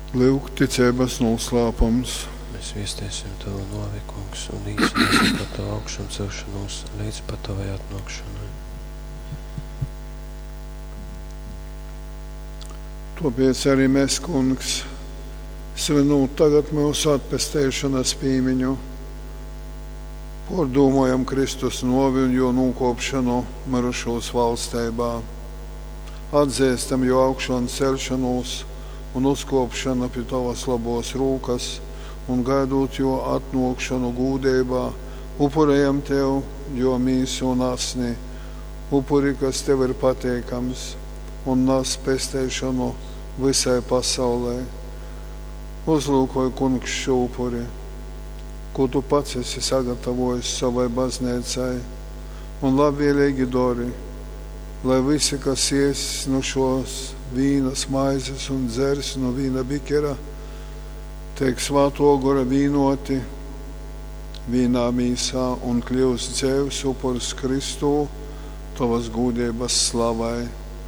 Lūk, ticības noslēpums. Mēs viestiesim Tavu novi, Kungs, un īstenosim par Tavu augšanu celšanos līdz pat Tavai atnākšanai. Tāpēc arī mēs, Kungs, svinot tagad mūsu atpestēšanas pīmiņu, pārdomājam Kristus novi un jo nokopšanu mirušos valstībā. Atzīstam jo augšanu celšanos un uzkopšanu pie Tavas labos rūkas un gaidot jo atnākšanu gūdībā, upurējam Tev jo mīsu un asni, upuri, kas Tev ir pateikams, un nas pestēšanu visai pasaulē. Uzlūkoju, Kungs, šo upuri, ko Tu pats esi sagatavojis savai baznīcai, un labvēlīgi dori, lai visi, kas ies no šos vīnas maizes un dzers no vīna bikera, tiek svāto gora vīnoti vīnā mīsā un kļūst dzēvs upurs Kristū, Tavas gūdības slavai.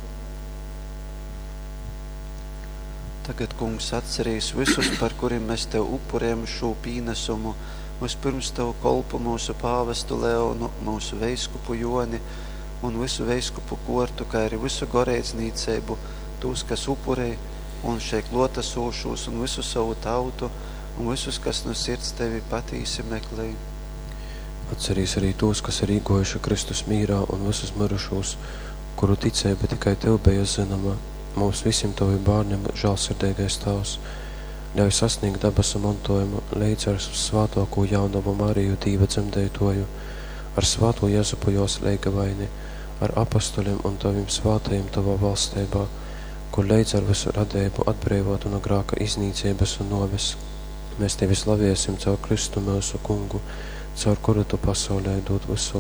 Tagad, Kungs, atcerīs visus, par kuriem mēs Tev upurējam šo pīnesumu. Vispirms Tev kolpu mūsu pāvestu Leonu, mūsu veiskupu Joni un visu veiskupu kortu, kā arī visu goreicnīceibu, tūs, kas upurēja un šeit lotasūšos un visu savu tautu un visus, kas no sirds Tevi patīsi meklēja. Atcerīs arī tos, kas ir īgojuši Kristus mīrā un visus mirušos, kuru ticēba tikai Tev bija zināma. Mums visiem Tavi bārņam žēlsirdīgais Tavs, ļauj sasniegt dabasu mantojumu, līdz ar svātāko jaunavu Mariju Dīva dzemdētoju, ar svāto Jezupu jos leigavaini, ar apostoliem un Taviem svātajiem Tavā valstībā, kur līdz ar visu radību atbrīvotu no grāka iznīcības un noves. Mēs Tevi slaviesim caur Kristu mūsu Kungu, caur kuru Tu pasaulē dod visu